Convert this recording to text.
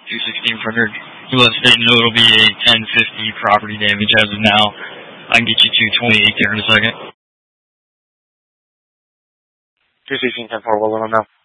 216 for her. You let the state know it'll be a 1050 property damage as of now. I can get you 228 there in a second. 216 10-4, we'll let them know.